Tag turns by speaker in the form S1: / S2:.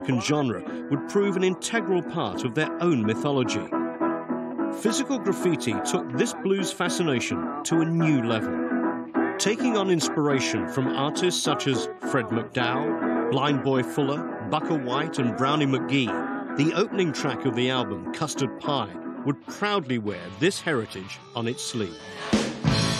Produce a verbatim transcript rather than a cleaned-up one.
S1: genre would prove an integral part of their own mythology. Physical graffiti took this blues fascination to a new level. Taking on inspiration from artists such as Fred McDowell, Blind Boy Fuller, Bukka White and Brownie McGee, the opening track of the album, Custard Pie, would proudly wear this heritage on its sleeve.